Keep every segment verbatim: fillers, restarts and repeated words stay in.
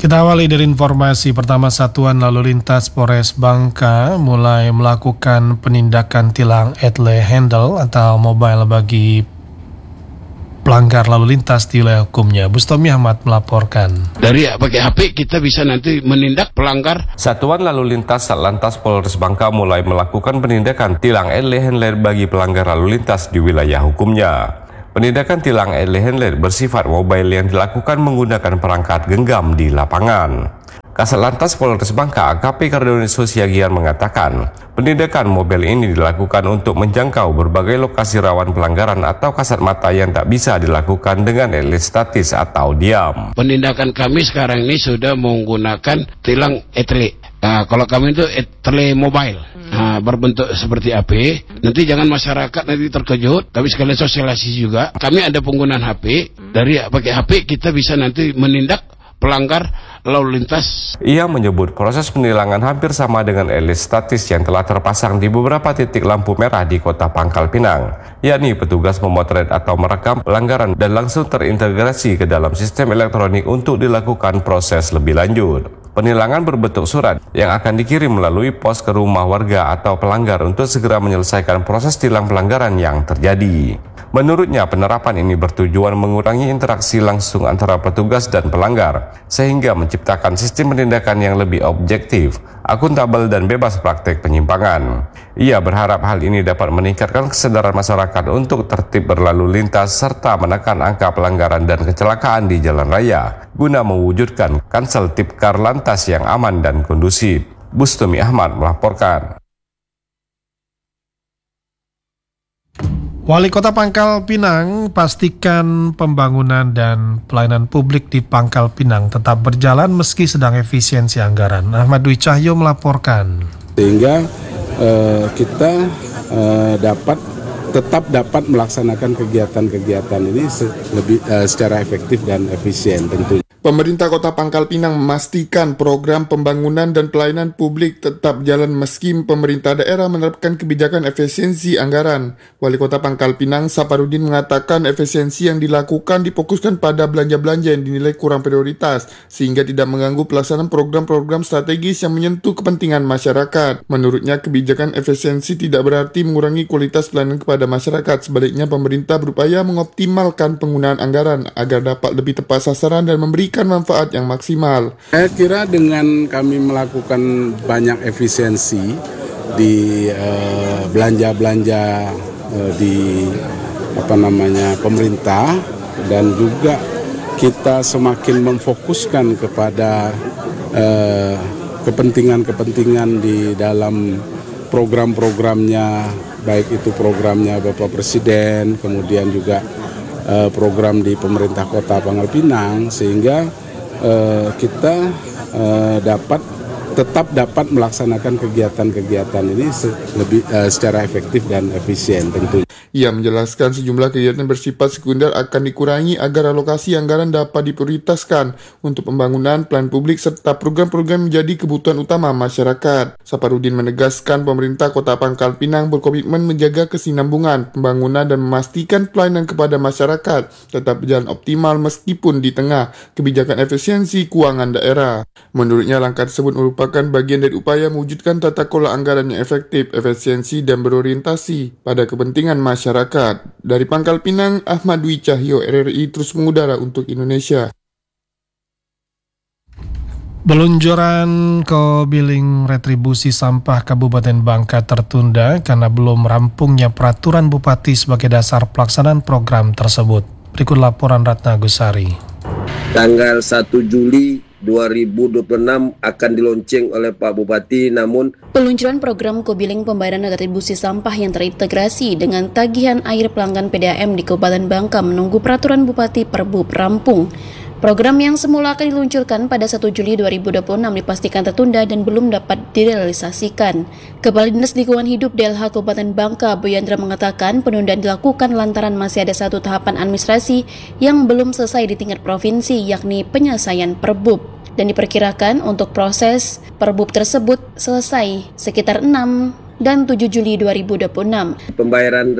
Kita awali dari informasi pertama. Satuan Lalu Lintas Polres Bangka mulai melakukan penindakan tilang etle handle atau mobile bagi pelanggar lalu lintas di wilayah hukumnya. Bustomi Ahmad melaporkan. Dari pakai H P kita bisa nanti menindak pelanggar. Satuan Lalu Lintas Satlantas Polres Bangka mulai melakukan penindakan tilang etle handle bagi pelanggar lalu lintas di wilayah hukumnya. Penindakan tilang etle handle bersifat mobile yang dilakukan menggunakan perangkat genggam di lapangan. Kasat Lantas Polres Bangka A K P Kardoni Sosiagian mengatakan, penindakan mobile ini dilakukan untuk menjangkau berbagai lokasi rawan pelanggaran atau kasat mata yang tak bisa dilakukan dengan etle statis atau diam. Penindakan kami sekarang ini sudah menggunakan tilang etle. Nah, kalau kami itu etle mobile, nah, berbentuk seperti A P. Nanti jangan masyarakat nanti terkejut, tapi sekalian sosialisasi juga. Kami ada penggunaan H P. Dari pakai H P kita bisa nanti menindak pelanggar lalu lintas. Ia menyebut proses penilangan hampir sama dengan etle statis yang telah terpasang di beberapa titik lampu merah di kota Pangkal Pinang, yakni petugas memotret atau merekam pelanggaran dan langsung terintegrasi ke dalam sistem elektronik untuk dilakukan proses lebih lanjut. Penilangan berbentuk surat yang akan dikirim melalui pos ke rumah warga atau pelanggar untuk segera menyelesaikan proses tilang pelanggaran yang terjadi. Menurutnya, penerapan ini bertujuan mengurangi interaksi langsung antara petugas dan pelanggar, sehingga menciptakan sistem penindakan yang lebih objektif, akuntabel, dan bebas praktek penyimpangan. Ia berharap hal ini dapat meningkatkan kesadaran masyarakat untuk tertib berlalu lintas serta menekan angka pelanggaran dan kecelakaan di jalan raya, guna mewujudkan Kansel Tipkar Lantas yang aman dan kondusif. Bustomi Ahmad melaporkan. Wali Kota Pangkal Pinang pastikan pembangunan dan pelayanan publik di Pangkal Pinang tetap berjalan meski sedang efisiensi anggaran. Ahmad Dwi Cahyo melaporkan. Sehingga eh, kita eh, dapat tetap dapat melaksanakan kegiatan-kegiatan ini se lebih eh, secara efektif dan efisien tentunya. Pemerintah Kota Pangkal Pinang memastikan program pembangunan dan pelayanan publik tetap jalan meski pemerintah daerah menerapkan kebijakan efisiensi anggaran. Wali Kota Pangkal Pinang, Saparudin, mengatakan efisiensi yang dilakukan difokuskan pada belanja-belanja yang dinilai kurang prioritas, sehingga tidak mengganggu pelaksanaan program-program strategis yang menyentuh kepentingan masyarakat. Menurutnya, kebijakan efisiensi tidak berarti mengurangi kualitas pelayanan kepada masyarakat. Sebaliknya, pemerintah berupaya mengoptimalkan penggunaan anggaran agar dapat lebih tepat sasaran dan memberikan manfaat yang maksimal. Saya kira dengan kami melakukan banyak efisiensi di belanja-belanja uh, uh, di apa namanya pemerintah, dan juga kita semakin memfokuskan kepada uh, kepentingan-kepentingan di dalam program-programnya, baik itu programnya Bapak Presiden, kemudian juga Uh, program di pemerintah Kota Pangkal Pinang, sehingga uh, kita uh, dapat tetap dapat melaksanakan kegiatan-kegiatan ini se lebih uh, secara efektif dan efisien tentunya. Ia menjelaskan sejumlah kegiatan bersifat sekunder akan dikurangi agar alokasi anggaran dapat diprioritaskan untuk pembangunan, pelayanan publik, serta program-program menjadi kebutuhan utama masyarakat. Saparudin menegaskan pemerintah Kota Pangkal Pinang berkomitmen menjaga kesinambungan pembangunan dan memastikan pelayanan kepada masyarakat tetap berjalan optimal meskipun di tengah kebijakan efisiensi keuangan daerah. Menurutnya, langkah tersebut merupakan bagian dari upaya mewujudkan tata kelola anggaran yang efektif, efisiensi, dan berorientasi pada kepentingan masyarakat. Masyarakat. Dari Pangkal Pinang, Ahmad Dwi Cahyo, R R I terus mengudara untuk Indonesia. Peluncuran Kobiling Retribusi Sampah Kabupaten Bangka tertunda karena belum rampungnya peraturan Bupati sebagai dasar pelaksanaan program tersebut. Berikut laporan Ratna Gusari. Tanggal satu Juli dua ribu dua puluh enam akan dilonceng oleh Pak Bupati, namun peluncuran program Kobiling pembayaran retribusi sampah yang terintegrasi dengan tagihan air pelanggan P D A M di Kabupaten Bangka menunggu peraturan Bupati Perbub rampung. Program yang semula akan diluncurkan pada satu Juli dua ribu dua puluh enam dipastikan tertunda dan belum dapat direalisasikan. Kepala Dinas Lingkungan Hidup D L H Kabupaten Bangka, Boyandra, mengatakan penundaan dilakukan lantaran masih ada satu tahapan administrasi yang belum selesai di tingkat provinsi, yakni penyelesaian Perbub. Dan diperkirakan untuk proses Perbub tersebut selesai sekitar enam dan tujuh Juli dua ribu dua puluh enam. Pembayaran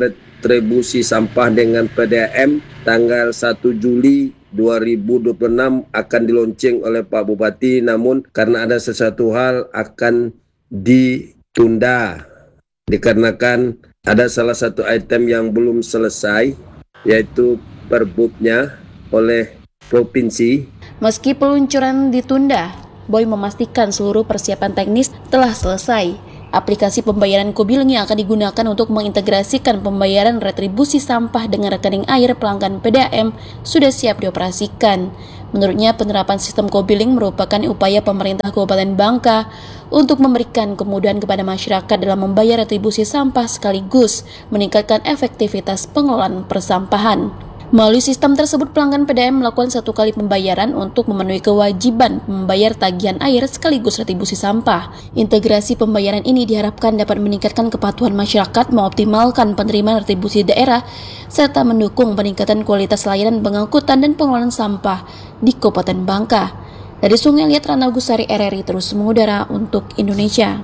retribusi sampah dengan P D A M tanggal satu Juli dua ribu dua puluh enam akan dilonceng oleh Pak Bupati, namun karena ada sesuatu hal akan ditunda dikarenakan ada salah satu item yang belum selesai, yaitu perbubnya oleh provinsi. Meski peluncuran ditunda, Boy memastikan seluruh persiapan teknis telah selesai. Aplikasi pembayaran Kobileng yang akan digunakan untuk mengintegrasikan pembayaran retribusi sampah dengan rekening air pelanggan P D A M sudah siap dioperasikan. Menurutnya, penerapan sistem Kobileng merupakan upaya pemerintah Kabupaten Bangka untuk memberikan kemudahan kepada masyarakat dalam membayar retribusi sampah sekaligus meningkatkan efektivitas pengelolaan persampahan. Melalui sistem tersebut, pelanggan P D A M melakukan satu kali pembayaran untuk memenuhi kewajiban membayar tagihan air sekaligus retribusi sampah. Integrasi pembayaran ini diharapkan dapat meningkatkan kepatuhan masyarakat, mengoptimalkan penerimaan retribusi daerah, serta mendukung peningkatan kualitas layanan pengangkutan dan pengelolaan sampah di Kabupaten Bangka. Dari Sungai Liat, Rana Gusari, R R I terus mengudara untuk Indonesia.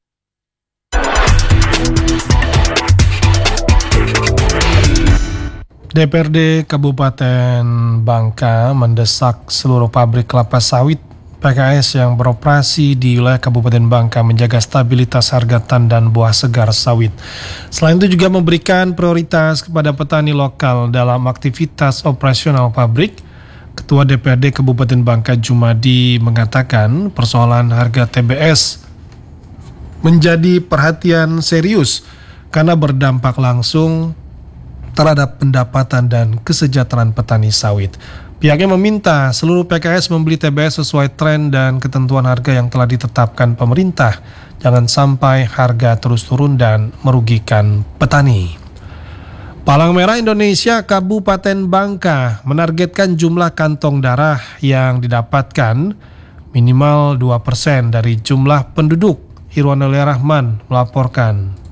D P R D Kabupaten Bangka mendesak seluruh pabrik kelapa sawit P K S yang beroperasi di wilayah Kabupaten Bangka menjaga stabilitas harga tandan buah segar sawit. Selain itu juga memberikan prioritas kepada petani lokal dalam aktivitas operasional pabrik. Ketua D P R D Kabupaten Bangka Jumadi mengatakan persoalan harga T B S menjadi perhatian serius karena berdampak langsung terhadap pendapatan dan kesejahteraan petani sawit. Pihaknya meminta seluruh P K S membeli T B S sesuai tren dan ketentuan harga yang telah ditetapkan pemerintah. Jangan sampai harga terus turun dan merugikan petani. Palang Merah Indonesia Kabupaten Bangka menargetkan jumlah kantong darah yang didapatkan minimal dua persen dari jumlah penduduk. Irwan Rahman melaporkan.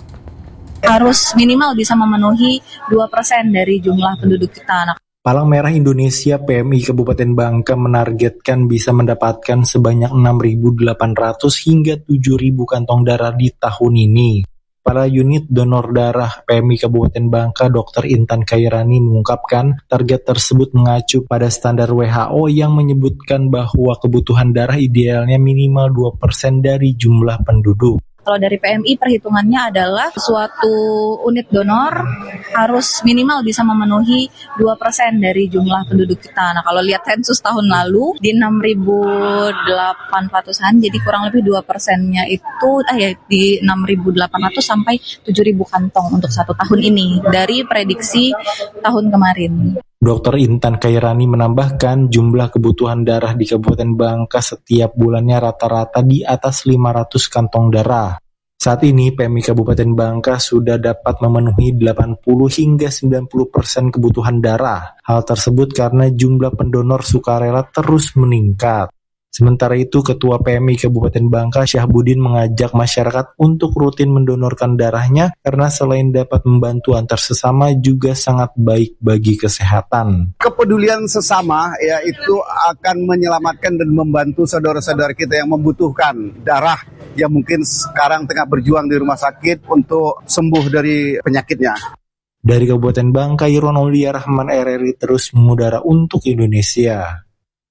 Harus minimal bisa memenuhi dua persen dari jumlah penduduk kita. Palang Merah Indonesia P M I Kabupaten Bangka menargetkan bisa mendapatkan sebanyak enam ribu delapan ratus hingga tujuh ribu kantong darah di tahun ini. Kepala Unit Donor Darah P M I Kabupaten Bangka, Dokter Intan Khairani mengungkapkan target tersebut mengacu pada standar W H O yang menyebutkan bahwa kebutuhan darah idealnya minimal dua persen dari jumlah penduduk. Kalau dari P M I perhitungannya adalah suatu unit donor harus minimal bisa memenuhi dua persen dari jumlah penduduk kita. Nah, kalau lihat sensus tahun lalu di enam ribu delapan ratusan, jadi kurang lebih dua persennya itu ah ya di enam ribu delapan ratus sampai tujuh ribu kantong untuk satu tahun ini dari prediksi tahun kemarin. Dokter Intan Khairani menambahkan jumlah kebutuhan darah di Kabupaten Bangka setiap bulannya rata-rata di atas lima ratus kantong darah. Saat ini P M I Kabupaten Bangka sudah dapat memenuhi delapan puluh hingga sembilan puluh persen kebutuhan darah. Hal tersebut karena jumlah pendonor sukarela terus meningkat. Sementara itu, Ketua P M I Kabupaten Bangka Syahbudin mengajak masyarakat untuk rutin mendonorkan darahnya karena selain dapat membantu antar sesama juga sangat baik bagi kesehatan. Kepedulian sesama ya itu akan menyelamatkan dan membantu saudara-saudara kita yang membutuhkan darah yang mungkin sekarang tengah berjuang di rumah sakit untuk sembuh dari penyakitnya. Dari Kabupaten Bangka, Irwan Rahman, R R I terus mengudara untuk Indonesia.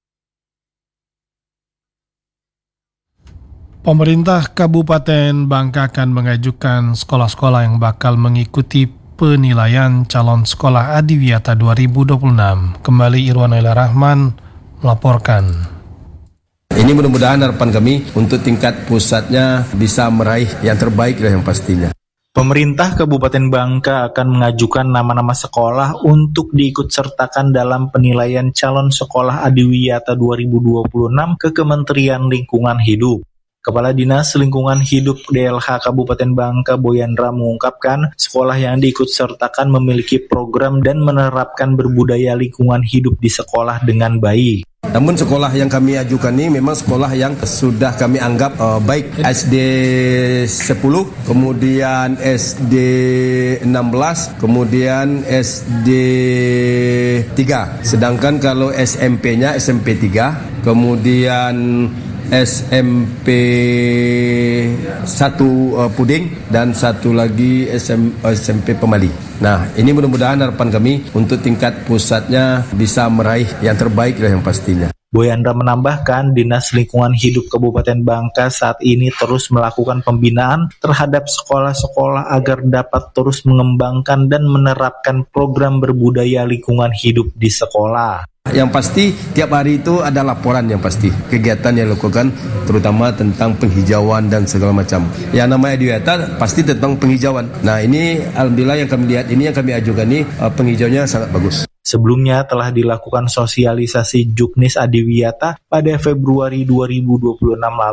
Pemerintah Kabupaten Bangka akan mengajukan sekolah-sekolah yang bakal mengikuti penilaian calon sekolah Adiwiyata dua ribu dua puluh enam. Kembali Irwan Rahman melaporkan. Ini mudah-mudahan harapan kami untuk tingkat pusatnya bisa meraih yang terbaik lah yang pastinya. Pemerintah Kabupaten Bangka akan mengajukan nama-nama sekolah untuk diikutsertakan dalam penilaian calon sekolah Adiwiyata dua ribu dua puluh enam ke Kementerian Lingkungan Hidup. Kepala Dinas Lingkungan Hidup D L H Kabupaten Bangka Boyandra mengungkapkan sekolah yang diikutsertakan memiliki program dan menerapkan berbudaya lingkungan hidup di sekolah dengan baik. Namun sekolah yang kami ajukan ini memang sekolah yang sudah kami anggap uh, baik S D sepuluh, kemudian S D enam belas, kemudian S D tiga. Sedangkan kalau S M P-nya S M P tiga, kemudian S M P satu uh, Puding dan satu lagi S M, S M P Pemali. Nah, ini mudah-mudahan harapan kami untuk tingkat pusatnya bisa meraih yang terbaik lah yang pastinya. Boyandra menambahkan, Dinas Lingkungan Hidup Kabupaten Bangka saat ini terus melakukan pembinaan terhadap sekolah-sekolah agar dapat terus mengembangkan dan menerapkan program berbudaya lingkungan hidup di sekolah. Yang pasti tiap hari itu ada laporan yang pasti kegiatan yang dilakukan terutama tentang penghijauan dan segala macam. Yang namanya Adiwiyata pasti tentang penghijauan. Nah ini alhamdulillah yang kami lihat ini yang kami ajukan ini penghijauannya sangat bagus. Sebelumnya telah dilakukan sosialisasi Juknis Adiwiyata pada Februari dua ribu dua puluh enam lalu.